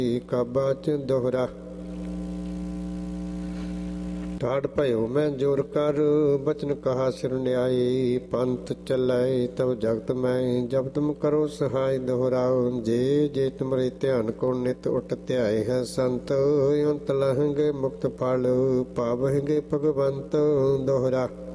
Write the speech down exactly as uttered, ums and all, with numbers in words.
ਕਾਬਾ ਚ ਦੋਹਰਾ। ਠਾੜ ਭਇਓ ਮੈਂ ਜੋਰ ਕਰ, ਬਚਨ ਕਹਾ ਸਿਰ ਨਿਆਈ। ਪੰਥ ਚੱਲੈ ਤਬ ਜਗਤ ਮੈਂ, ਜਬ ਤੁਮ ਕਰੋ ਸਹਾਇ ਦੋਹਰਾਉ। ਜੇ ਜੇ ਤੁਮਰੇ ਧਿਆਨ ਕੋ ਨਿਤ ਉਟ ਧਿਆਏ ਹੈ ਸੰਤ। ਅੰਤ ਲਹੰਗੇ ਮੁਕਤ ਫਲ, ਪਾਵਹਿੰਗੇ ਭਗਵੰਤ ਦੋਹਰਾ।